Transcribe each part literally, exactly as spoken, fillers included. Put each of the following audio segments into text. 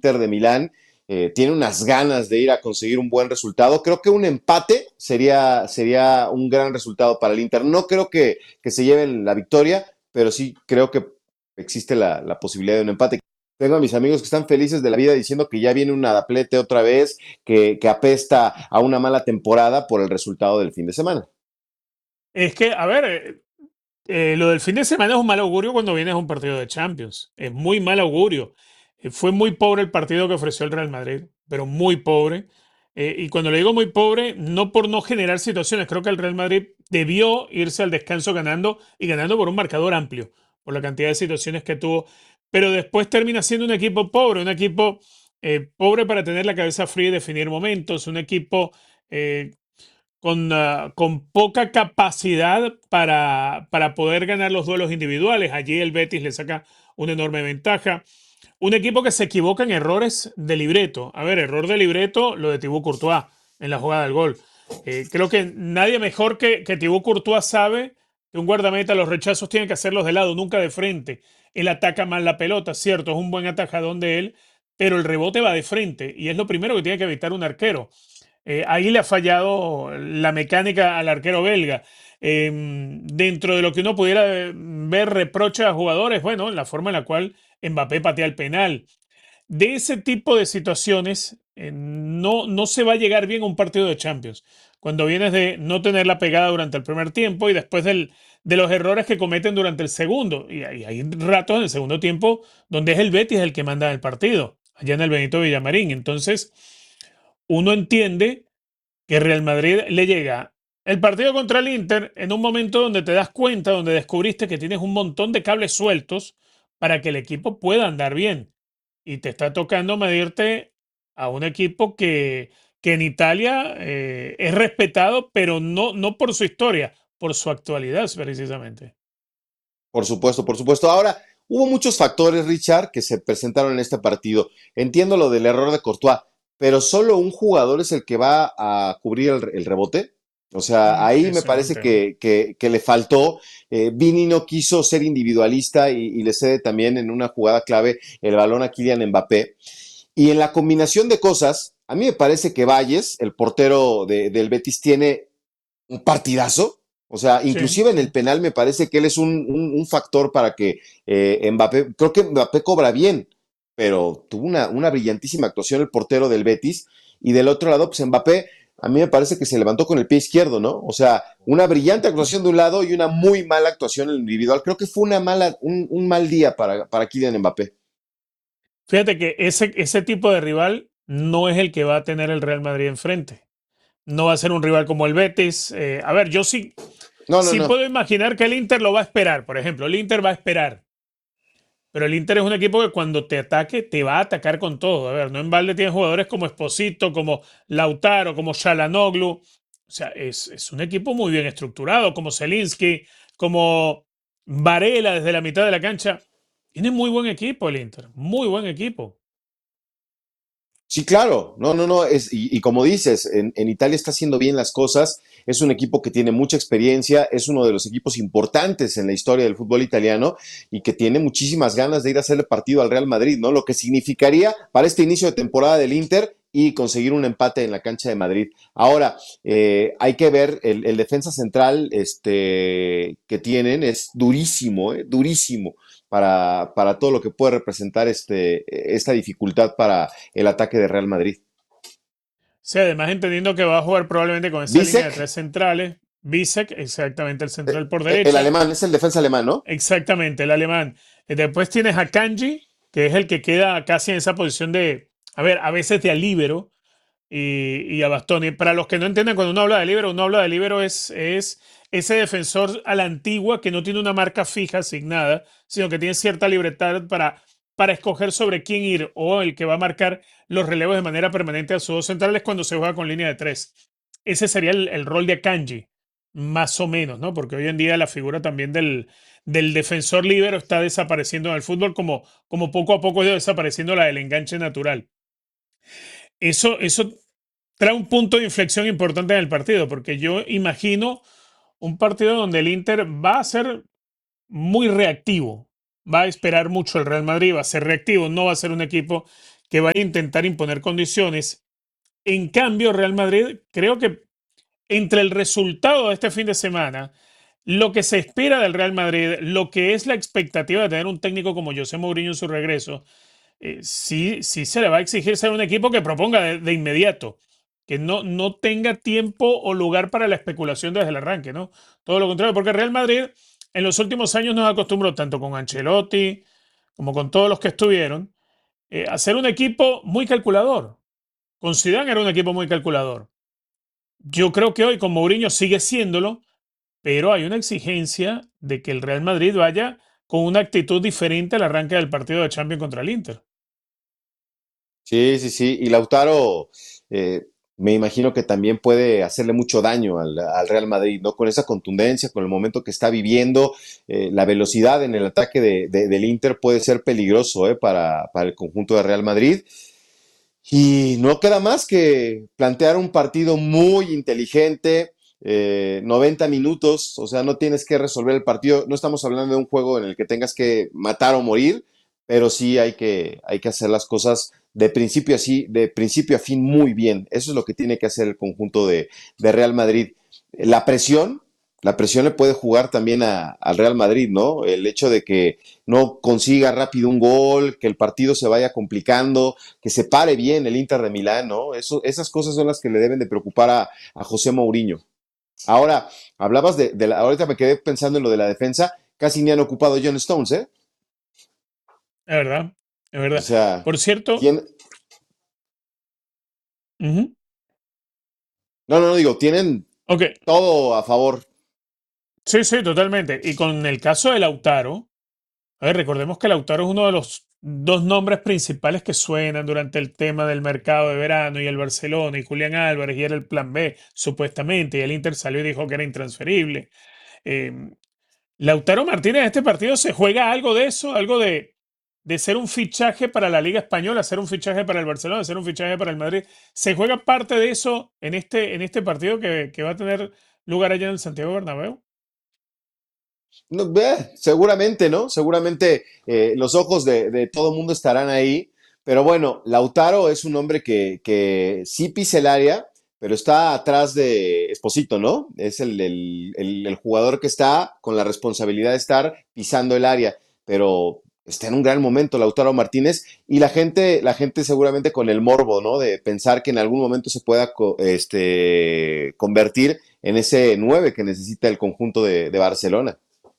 Inter de Milán eh, tiene unas ganas de ir a conseguir un buen resultado. Creo que un empate sería, sería un gran resultado para el Inter. No creo que, que se lleven la victoria, pero sí creo que existe la, la posibilidad de un empate. Tengo a mis amigos que están felices de la vida diciendo que ya viene un adaplete otra vez, que, que apesta a una mala temporada por el resultado del fin de semana. Es que, a ver, eh, eh, lo del fin de semana es un mal augurio cuando vienes a un partido de Champions. Es muy mal augurio. Eh, fue muy pobre el partido que ofreció el Real Madrid, pero muy pobre. Eh, y cuando le digo muy pobre, no por no generar situaciones, creo que el Real Madrid debió irse al descanso ganando y ganando por un marcador amplio, por la cantidad de situaciones que tuvo. Pero después termina siendo un equipo pobre, un equipo eh, pobre para tener la cabeza fría y definir momentos, un equipo eh, con, uh, con poca capacidad para, para poder ganar los duelos individuales. Allí el Betis le saca una enorme ventaja. Un equipo que se equivoca en errores de libreto. A ver, error de libreto, lo de Thibaut Courtois en la jugada del gol. Eh, creo que nadie mejor que, que Thibaut Courtois sabe que un guardameta los rechazos tiene que hacerlos de lado, nunca de frente. Él ataca mal la pelota, cierto, es un buen atajadón de él, pero el rebote va de frente y es lo primero que tiene que evitar un arquero. Eh, ahí le ha fallado la mecánica al arquero belga. Eh, dentro de lo que uno pudiera ver reproches a jugadores, bueno, la forma en la cual Mbappé patea el penal. De ese tipo de situaciones, eh, no, no se va a llegar bien a un partido de Champions. Cuando vienes de no tener la pegada durante el primer tiempo y después del, de los errores que cometen durante el segundo. Y hay, hay ratos en el segundo tiempo donde es el Betis el que manda el partido, allá en el Benito Villamarín. Entonces, uno entiende que Real Madrid le llega el partido contra el Inter en un momento donde te das cuenta, donde descubriste que tienes un montón de cables sueltos para que el equipo pueda andar bien. Y te está tocando medirte a un equipo que, que en Italia eh, es respetado, pero no, no por su historia, por su actualidad precisamente. Por supuesto, por supuesto. Ahora, hubo muchos factores, Richard, que se presentaron en este partido. Entiendo lo del error de Courtois, pero solo un jugador es el que va a cubrir el, el rebote. O sea, Mm, ahí me ese es un parece tema. que, que, que le faltó. Eh, Vini no quiso ser individualista y, y, le cede también en una jugada clave el balón a Kylian Mbappé. Y en la combinación de cosas, a mí me parece que Valles, el portero de, del Betis, tiene un partidazo. O sea, Sí, inclusive en sí. el penal me parece que él es un, un, un factor para que eh, Mbappé, creo que Mbappé cobra bien, pero tuvo una, una brillantísima actuación el portero del Betis. Y del otro lado, pues Mbappé, a mí me parece que se levantó con el pie izquierdo, ¿no? O sea, una brillante actuación de un lado y una muy mala actuación en el individual. Creo que fue una mala, un, un mal día para, para Kylian Mbappé. Fíjate que ese, ese tipo de rival no es el que va a tener el Real Madrid enfrente. No va a ser un rival como el Betis. Eh, a ver, yo sí, No, no, sí no. puedo imaginar que el Inter lo va a esperar. Por ejemplo, el Inter va a esperar. Pero el Inter es un equipo que cuando te ataque, te va a atacar con todo. A ver, no en balde tiene jugadores como Esposito, como Lautaro, como Shalanoglu. O sea, es, es un equipo muy bien estructurado, como Zelinski, como Varela desde la mitad de la cancha. Tiene muy buen equipo el Inter, muy buen equipo. Sí, claro, no, no, no, es, y, y como dices, en, en Italia está haciendo bien las cosas, es un equipo que tiene mucha experiencia, es uno de los equipos importantes en la historia del fútbol italiano y que tiene muchísimas ganas de ir a hacerle partido al Real Madrid, ¿no? Lo que significaría para este inicio de temporada del Inter y conseguir un empate en la cancha de Madrid. Ahora, eh, hay que ver, el, el defensa central este, que tienen es durísimo, ¿eh? Durísimo para, para todo lo que puede representar este, esta dificultad para el ataque de Real Madrid. Sí, además entendiendo que va a jugar probablemente con esa línea de Bisek, tres centrales. Bisek, exactamente el central eh, por el derecha. alemán, es el defensa alemán, ¿no? Exactamente, el alemán. Eh, Después tienes a Kanji, que es el que queda casi en esa posición de, a ver, a veces de alíbero y, y a Bastoni. Para los que no entienden, cuando uno habla de libero, uno habla de libero es, es ese defensor a la antigua que no tiene una marca fija asignada, sino que tiene cierta libertad para, para escoger sobre quién ir o el que va a marcar los relevos de manera permanente a sus dos centrales cuando se juega con línea de tres. Ese sería el, el rol de Kanji, más o menos, ¿no? Porque hoy en día la figura también del, del defensor líbero está desapareciendo en el fútbol como, como poco a poco ha ido desapareciendo la del enganche natural. Eso, eso trae un punto de inflexión importante en el partido, porque yo imagino un partido donde el Inter va a ser muy reactivo, va a esperar mucho el Real Madrid, va a ser reactivo, no va a ser un equipo que vaya a intentar imponer condiciones. En cambio, Real Madrid, creo que entre el resultado de este fin de semana, lo que se espera del Real Madrid, lo que es la expectativa de tener un técnico como José Mourinho en su regreso, eh, sí, sí se le va a exigir ser un equipo que proponga de, de inmediato, que no, no tenga tiempo o lugar para la especulación desde el arranque, ¿no? Todo lo contrario, porque Real Madrid en los últimos años nos acostumbró, tanto con Ancelotti como con todos los que estuvieron, eh, a ser un equipo muy calculador. Con Zidane era un equipo muy calculador. Yo creo que hoy con Mourinho sigue siéndolo, pero hay una exigencia de que el Real Madrid vaya con una actitud diferente al arranque del partido de Champions contra el Inter. Sí, sí, sí. Y Lautaro, eh, me imagino que también puede hacerle mucho daño al, al Real Madrid, ¿no? Con esa contundencia, con el momento que está viviendo, eh, la velocidad en el ataque de, de, del Inter puede ser peligroso, ¿eh? Para, para el conjunto de Real Madrid. Y no queda más que plantear un partido muy inteligente, eh, noventa minutos, o sea, no tienes que resolver el partido, no estamos hablando de un juego en el que tengas que matar o morir, pero sí hay que, hay que hacer las cosas de principio, así, de principio a fin muy bien. Eso es lo que tiene que hacer el conjunto de, de Real Madrid. La presión, la presión le puede jugar también a- al Real Madrid, ¿no? El hecho de que no consiga rápido un gol, que el partido se vaya complicando, que se pare bien el Inter de Milán, ¿no? Eso, esas cosas son las que le deben de preocupar a, a José Mourinho. Ahora, hablabas de, de la, ahorita me quedé pensando en lo de la defensa, casi ni han ocupado John Stones, ¿eh? Es verdad, es O verdad. sea, Por cierto, tiene, ujú, no, no, no digo, tienen ok, todo a favor. sí, sí, totalmente. Y con el caso de Lautaro, a ver, recordemos que Lautaro es uno de los dos nombres principales que suenan durante el tema del mercado de verano y el Barcelona y Julián Álvarez y era el plan B, supuestamente, y el Inter salió y dijo que era intransferible. Eh, Lautaro Martínez en este partido se juega algo de eso, algo de, de ser un fichaje para la Liga Española, ser un fichaje para el Barcelona, ser un fichaje para el Madrid. Se juega parte de eso en este, en este partido que, que va a tener lugar allá en el Santiago Bernabéu. No, eh, seguramente, ¿no? Seguramente eh, los ojos de, de todo el mundo estarán ahí. Pero bueno, Lautaro es un hombre que, que sí pisa el área, pero está atrás de Esposito, ¿no? Es el, el, el, el jugador que está con la responsabilidad de estar pisando el área. Pero está en un gran momento Lautaro Martínez y la gente, la gente seguramente con el morbo, ¿no? De pensar que en algún momento se pueda co este, convertir en ese nueve que necesita el conjunto de, de Barcelona.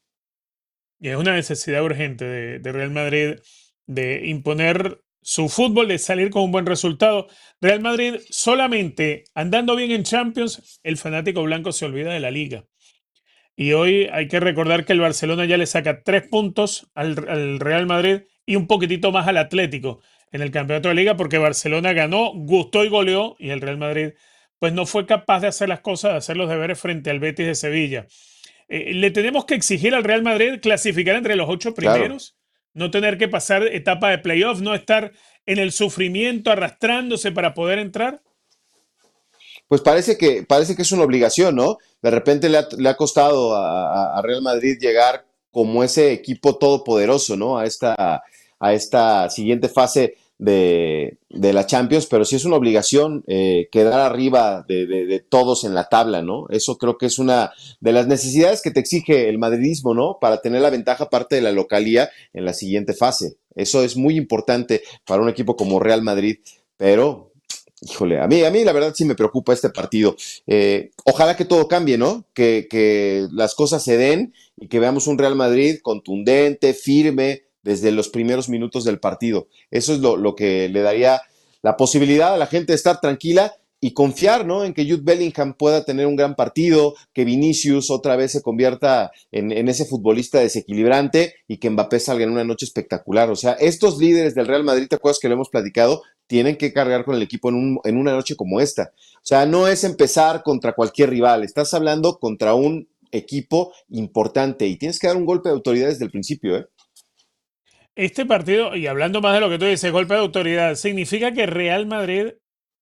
Y es una necesidad urgente de, de Real Madrid de imponer su fútbol, de salir con un buen resultado. Real Madrid solamente andando bien en Champions, el fanático blanco se olvida de la liga. Y hoy hay que recordar que el Barcelona ya le saca tres puntos al, al Real Madrid y un poquitito más al Atlético en el campeonato de liga porque Barcelona ganó, gustó y goleó y el Real Madrid pues no fue capaz de hacer las cosas, de hacer los deberes frente al Betis de Sevilla. Eh, le tenemos que exigir al Real Madrid clasificar entre los ocho Claro. primeros, no tener que pasar etapa de playoff, no estar en el sufrimiento arrastrándose para poder entrar. Pues parece que, parece que es una obligación, ¿no? De repente le ha, le ha costado a, a, Real Madrid llegar como ese equipo todopoderoso, ¿no? A esta, a esta siguiente fase de, de la Champions, pero sí es una obligación eh, quedar arriba de, de, de, todos en la tabla, ¿no? Eso creo que es una de las necesidades que te exige el madridismo, ¿no? Para tener la ventaja parte de la localía en la siguiente fase. Eso es muy importante para un equipo como Real Madrid, pero híjole, a mí, a mí la verdad sí me preocupa este partido. Eh, ojalá que todo cambie, ¿no? Que, que las cosas se den y que veamos un Real Madrid contundente, firme, desde los primeros minutos del partido. Eso es lo, lo que le daría la posibilidad a la gente de estar tranquila y confiar, ¿no? En que Jude Bellingham pueda tener un gran partido, que Vinicius otra vez se convierta en, en ese futbolista desequilibrante y que Mbappé salga en una noche espectacular. O sea, estos líderes del Real Madrid, ¿te acuerdas que lo hemos platicado? Tienen que cargar con el equipo en, un, en una noche como esta. O sea, no es empezar contra cualquier rival, estás hablando contra un equipo importante y tienes que dar un golpe de autoridad desde el principio, ¿eh? Este partido, y hablando más de lo que tú dices, golpe de autoridad, significa que Real Madrid,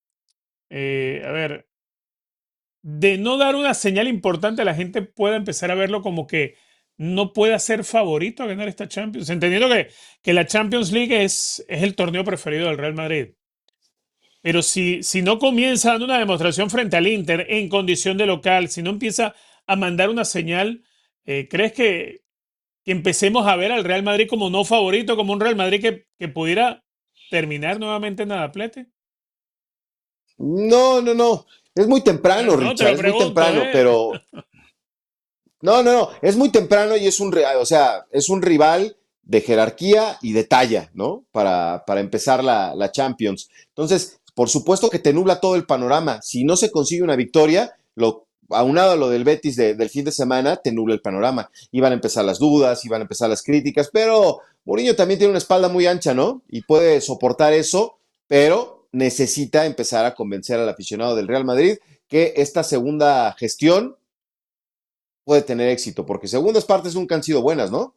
eh, a ver, de no dar una señal importante, la gente pueda empezar a verlo como que no pueda ser favorito a ganar esta Champions, entendiendo que, que la Champions League es, es el torneo preferido del Real Madrid. Pero si, si no comienza dando una demostración frente al Inter en condición de local, si no empieza a mandar una señal, eh, ¿crees que, que empecemos a ver al Real Madrid como no favorito, como un Real Madrid que, que pudiera terminar nuevamente en Adaplete? No, no, no. Es muy temprano, No, te Richard, lo es muy pregunto, temprano, ¿eh? pero no, no, no. Es muy temprano y es un, ri- o sea, es un rival de jerarquía y de talla, ¿no? Para, para empezar la, la Champions. Entonces, por supuesto que te nubla todo el panorama. Si no se consigue una victoria, lo, aunado a lo del Betis de- del fin de semana, te nubla el panorama. Iban a empezar las dudas, iban a empezar las críticas, pero Mourinho también tiene una espalda muy ancha, ¿no? Y puede soportar eso, pero necesita empezar a convencer al aficionado del Real Madrid que esta segunda gestión puede tener éxito, porque segundas partes nunca han sido buenas, ¿no?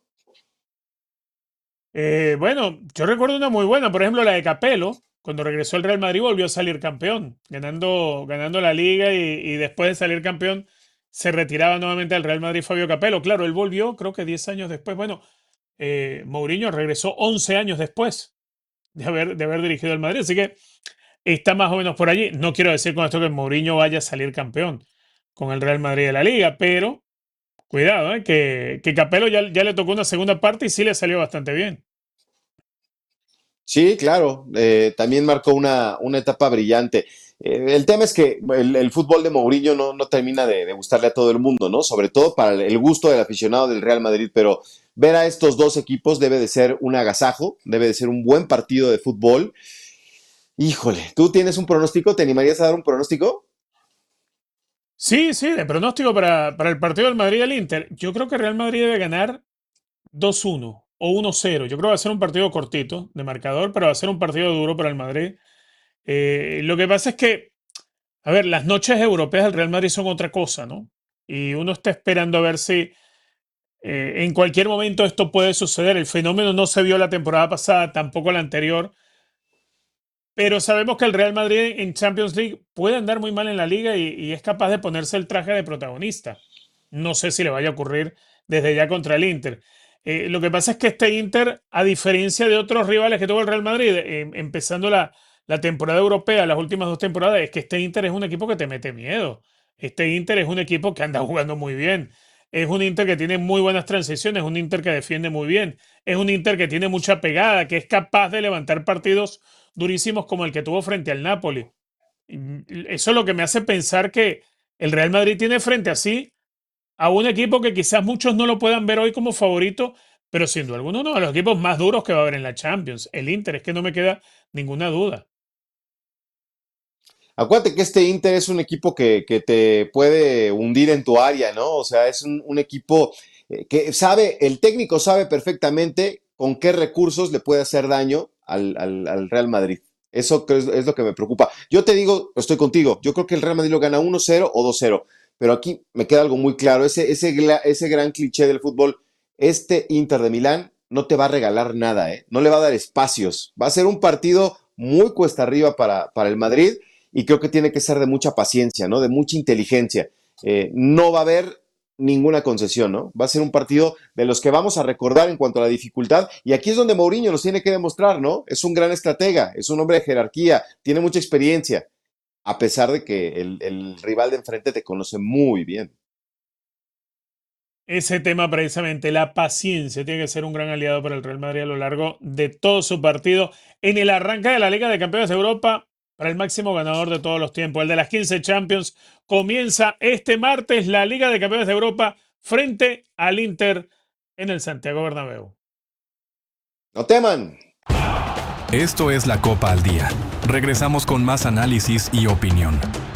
Eh, bueno, yo recuerdo una muy buena, por ejemplo, la de Capello, cuando regresó al Real Madrid volvió a salir campeón, ganando, ganando la liga y, y después de salir campeón se retiraba nuevamente al Real Madrid Fabio Capello. Claro, él volvió, creo que diez años después. Bueno, eh, Mourinho regresó once años después de haber, de haber dirigido el Madrid, así que está más o menos por allí. No quiero decir con esto que Mourinho vaya a salir campeón con el Real Madrid de la liga, pero cuidado, eh, que, que Capello ya, ya le tocó una segunda parte y sí le salió bastante bien. Sí, claro, eh, también marcó una, una etapa brillante. Eh, el tema es que el, el fútbol de Mourinho no, no termina de, de gustarle a todo el mundo, ¿no? Sobre todo para el gusto del aficionado del Real Madrid, pero ver a estos dos equipos debe de ser un agasajo, debe de ser un buen partido de fútbol. Híjole, ¿tú tienes un pronóstico? ¿Te animarías a dar un pronóstico? Sí, sí, de pronóstico para, para el partido del Madrid y el Inter. Yo creo que Real Madrid debe ganar dos uno o uno cero. Yo creo que va a ser un partido cortito de marcador, pero va a ser un partido duro para el Madrid. Eh, lo que pasa es que, a ver, las noches europeas del Real Madrid son otra cosa, ¿no? Y uno está esperando a ver si eh, en cualquier momento esto puede suceder. El fenómeno no se vio la temporada pasada, tampoco la anterior. Pero sabemos que el Real Madrid en Champions League puede andar muy mal en la liga y, y es capaz de ponerse el traje de protagonista. No sé si le vaya a ocurrir desde ya contra el Inter. Eh, lo que pasa es que este Inter, a diferencia de otros rivales que tuvo el Real Madrid, eh, empezando la, la temporada europea, las últimas dos temporadas, es que este Inter es un equipo que te mete miedo. Este Inter es un equipo que anda jugando muy bien. Es un Inter que tiene muy buenas transiciones, un Inter que defiende muy bien. Es un Inter que tiene mucha pegada, que es capaz de levantar partidos durísimos como el que tuvo frente al Napoli. Eso es lo que me hace pensar que el Real Madrid tiene frente a sí a un equipo que quizás muchos no lo puedan ver hoy como favorito, pero sin duda alguna uno de los equipos más duros que va a haber en la Champions. El Inter, es que no me queda ninguna duda. Acuérdate que este Inter es un equipo que, que te puede hundir en tu área, ¿no? O sea, es un, un equipo eh, que sabe, el técnico sabe perfectamente con qué recursos le puede hacer daño al, al, al Real Madrid. Eso es, es lo que me preocupa. Yo te digo, estoy contigo, yo creo que el Real Madrid lo gana uno cero o dos cero, pero aquí me queda algo muy claro, ese, ese, ese gran cliché del fútbol, este Inter de Milán no te va a regalar nada, ¿eh? No le va a dar espacios, va a ser un partido muy cuesta arriba para, para el Madrid y creo que tiene que ser de mucha paciencia, ¿no? De mucha inteligencia. Eh, no va a haber ninguna concesión, ¿no? Va a ser un partido de los que vamos a recordar en cuanto a la dificultad y aquí es donde Mourinho nos tiene que demostrar, ¿no? Es un gran estratega, es un hombre de jerarquía, tiene mucha experiencia, a pesar de que el, el rival de enfrente te conoce muy bien. Ese tema precisamente, la paciencia, tiene que ser un gran aliado para el Real Madrid a lo largo de todo su partido. En el arranque de la Liga de Campeones de Europa, para el máximo ganador de todos los tiempos, el de las quince Champions, comienza este martes la Liga de Campeones de Europa frente al Inter en el Santiago Bernabéu. No teman. Esto es la Copa al Día. Regresamos con más análisis y opinión.